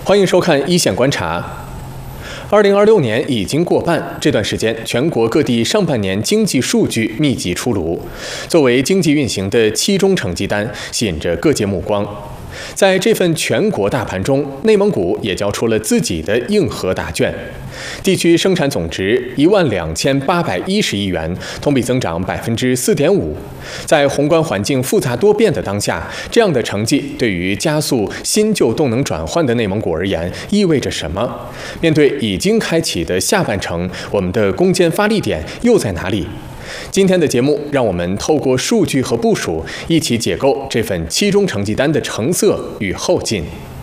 欢迎收看一线观察。2026年已经过半，这段时间全国各地上半年经济数据密集出炉，作为经济运行的期中成绩单，吸引着各界目光。在这份全国大盘中，内蒙古也交出了自己的硬核答卷，地区生产总值12810亿元，同比增长4.5%。在宏观环境复杂多变的当下，这样的成绩对于加速新旧动能转换的内蒙古而言意味着什么？面对已经开启的下半程，我们的攻坚发力点又在哪里？今天的节目，让我们透过数据和部署，一起解构这份期中成绩单的成色与后劲。